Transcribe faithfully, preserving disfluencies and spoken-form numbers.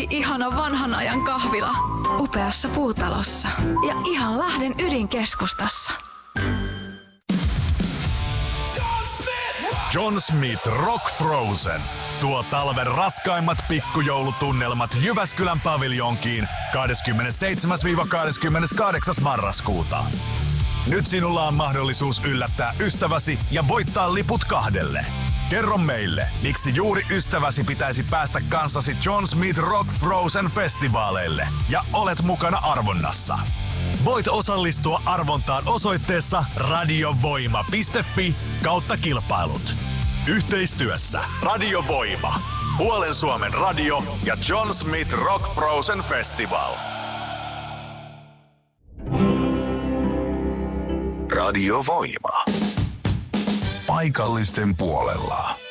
Niin ihana vanhan ajan kahvila. Upeassa puutalossa. Ja ihan Lahden ydinkeskustassa. John Smith Rock Frozen tuo talven raskaimmat pikkujoulutunnelmat Jyväskylän paviljonkiin kahdeskymmenesseitsemäs kahdeskymmeneskahdeksas marraskuuta. Nyt sinulla on mahdollisuus yllättää ystäväsi ja voittaa liput kahdelle. Kerro meille, miksi juuri ystäväsi pitäisi päästä kanssasi John Smith Rock Frozen festivaaleille ja olet mukana arvonnassa. Voit osallistua arvontaan osoitteessa radiovoima piste fi kautta kilpailut. Yhteistyössä Radiovoima, Puolen Suomen radio ja John Smith Rock Frozen Festival. Radiovoima. Paikallisten puolella.